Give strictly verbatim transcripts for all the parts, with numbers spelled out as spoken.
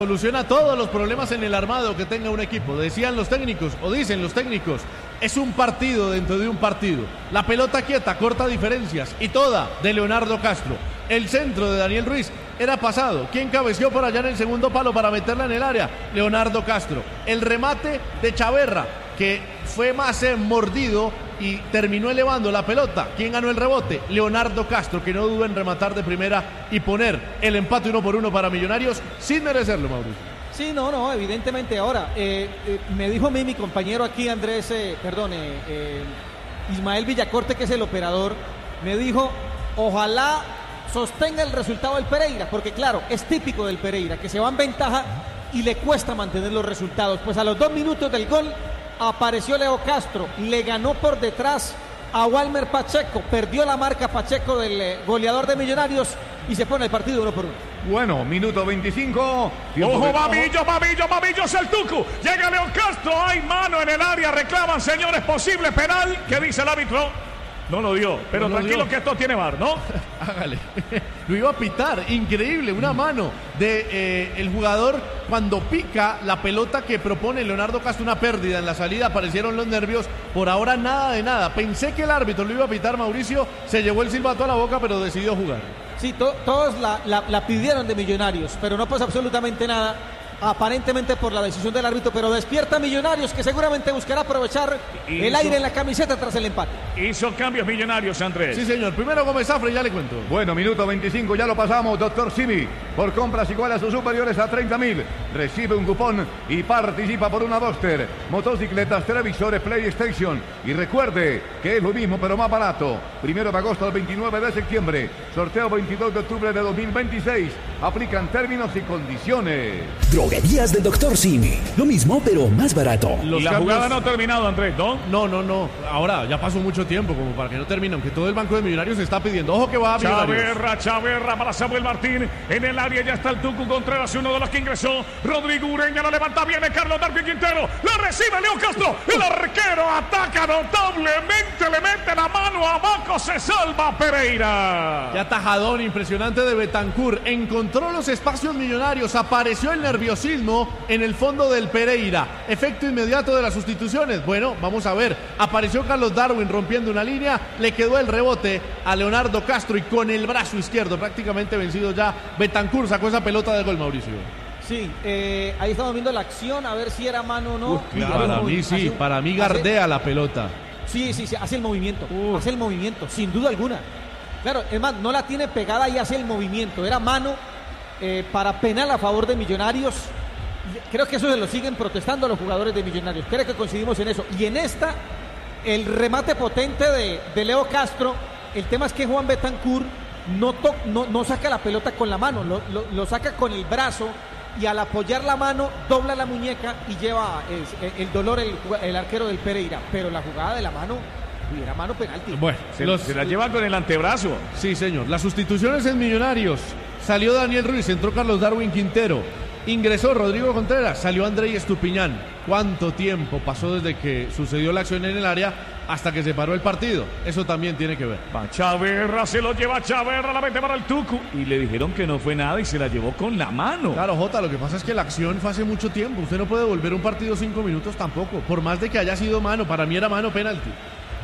Soluciona todos los problemas en el armado que tenga un equipo. Decían los técnicos, o dicen los técnicos, es un partido dentro de un partido. La pelota quieta, corta diferencias, y toda de Leonardo Castro. El centro de Daniel Ruiz era pasado. ¿Quién cabeció por allá en el segundo palo para meterla en el área? Leonardo Castro. El remate de Chaverra, que fue más eh, mordido y terminó elevando la pelota. ¿Quién ganó el rebote? Leonardo Castro, que no duda en rematar de primera y poner el empate uno por uno para Millonarios sin merecerlo, Mauricio. Sí, no, no, evidentemente. Ahora, eh, eh, me dijo a mí mi compañero aquí, Andrés, eh, perdón, eh, eh, Ismael Villacorte, que es el operador, me dijo, ojalá sostenga el resultado del Pereira, porque claro, es típico del Pereira, que se va en ventaja y le cuesta mantener los resultados. Pues a los dos minutos del gol apareció Leo Castro, le ganó por detrás a Walmer Pacheco, perdió la marca Pacheco del eh, goleador de Millonarios y se pone el partido uno por uno. Bueno, minuto veinticinco. Ojo, de... Mamillo, Mamillo, Mamillo es el Tucu. Llega Leo Castro, hay mano en el área, reclaman, señores, posible penal. ¿Qué dice el árbitro? No lo dio, pero no tranquilo dio. Que esto tiene V A R, ¿no? Hágale. Lo iba a pitar, increíble, una mano de eh, el jugador cuando pica la pelota que propone Leonardo Castro, una pérdida en la salida, aparecieron los nervios, por ahora nada de nada. Pensé que el árbitro lo iba a pitar, Mauricio, se llevó el silbato a la boca, pero decidió jugar. Sí, to todos la, la, la pidieron de Millonarios, pero no pasa absolutamente nada. Aparentemente por la decisión del árbitro, pero despierta Millonarios, que seguramente buscará aprovechar hizo, el aire en la camiseta tras el empate. Hizo cambios Millonarios, Andrés. Sí, señor. Primero Gómez Zafre, ya le cuento. Bueno, minuto veinticinco, ya lo pasamos, doctor Simi. Por compras iguales o superiores a treinta mil, recibe un cupón y participa por una Duster, motocicletas, televisores, PlayStation. Y recuerde que es lo mismo, pero más barato. Primero de agosto al veintinueve de septiembre. Sorteo veintidós de octubre de dos mil veintiséis. Aplican términos y condiciones. Droguerías del doctor Simi. Lo mismo, pero más barato. Los la cambios... jugada no ha terminado, Andrés, ¿no? No, no, no. Ahora ya pasó mucho tiempo como para que no termine, aunque todo el banco de Millonarios se está pidiendo. Ojo que va a Millonarios. Chaverra, Chaverra para Samuel Martín. En el área ya está el Tucu Contreras, uno de los que ingresó. Rodrigo Ureña la levanta, viene Carlos Darwin Quintero. La recibe Leo Castro. El arquero ataca notablemente, le mete la mano abajo, se salva Pereira. Ya tajadón impresionante de Betancur. Encontró los espacios Millonarios, apareció el nerviosismo en el fondo del Pereira. Efecto inmediato de las sustituciones. Bueno, vamos a ver. Apareció Carlos Darwin rompiendo una línea, le quedó el rebote a Leonardo Castro y con el brazo izquierdo prácticamente vencido ya Betancur sacó esa pelota de gol, Mauricio. Sí, eh, ahí estamos viendo la acción, a ver si era mano o no. Uf, claro, para mí sí, un, para mí gardea hace, la pelota. Sí, sí, sí, hace el movimiento, Uf. hace el movimiento, sin duda alguna. Claro, es más, no la tiene pegada y hace el movimiento, era mano eh, para penal a favor de Millonarios. Creo que eso se lo siguen protestando a los jugadores de Millonarios. Creo que coincidimos en eso. Y en esta, el remate potente de, de Leo Castro, el tema es que Juan Betancur no, to, no, no saca la pelota con la mano, lo, lo, lo saca con el brazo y al apoyar la mano dobla la muñeca y lleva el, el dolor el, el arquero del Pereira. Pero la jugada de la mano, uy, era mano penalti. Bueno, se, los, se la lleva con el antebrazo. Sí, señor. Las sustituciones en Millonarios. Salió Daniel Ruiz, entró Carlos Darwin Quintero. Ingresó Rodrigo Contreras, salió Andrei Estupiñán. ¿Cuánto tiempo pasó desde que sucedió la acción en el área hasta que se paró el partido? Eso también tiene que ver. Va Chaverra, se lo lleva Chaverra, la mete para el Tucu. Y le dijeron que no fue nada y se la llevó con la mano. Claro, Jota, lo que pasa es que la acción fue hace mucho tiempo. Usted no puede volver un partido cinco minutos tampoco. Por más de que haya sido mano, para mí era mano penalti.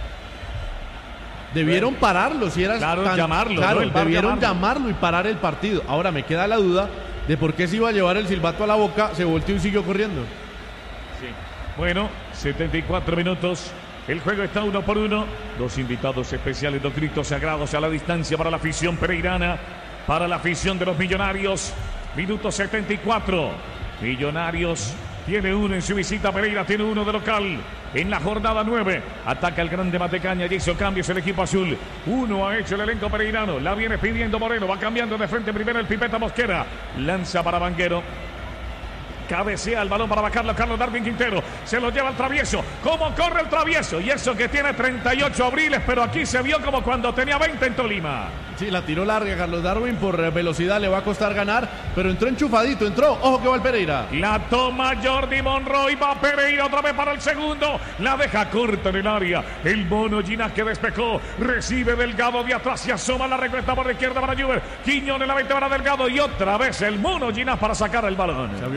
Debieron bueno, pararlo, si era claro, tan, llamarlo. Claro, ¿no? debieron llamarlo. llamarlo y parar el partido. Ahora me queda la duda de por qué se iba a llevar el silbato a la boca, se volteó y siguió corriendo. Sí. Bueno, setenta y cuatro minutos. El juego está uno por uno. Dos invitados especiales, dos gritos sagrados a la distancia para la afición pereirana, para la afición de los Millonarios. Minuto setenta y cuatro. Millonarios tiene uno en su visita, Pereira tiene uno de local. En la jornada nueve, ataca el grande Matecaña, ya hizo cambios el equipo azul. Uno ha hecho el elenco pereirano, la viene pidiendo Moreno, va cambiando de frente primero el Pipeta Mosquera. Lanza para Vanguero. cabecea el balón para bajarlo Carlos Darwin Quintero. Se lo lleva al travieso. ¿Cómo corre el travieso? Y eso que tiene treinta y ocho abriles, pero aquí se vio como cuando tenía veinte en Tolima. Sí, la tiró larga Carlos Darwin, por velocidad le va a costar ganar, pero entró enchufadito, entró. Ojo que va el Pereira. La toma Jordi Monroy, va Pereira otra vez para el segundo. La deja corta en el área. El mono Ginás que despejó. Recibe Delgado de atrás, se asoma, la recuesta por la izquierda para Juber. Quiñones la veinte para Delgado y otra vez el mono Ginás para sacar el balón.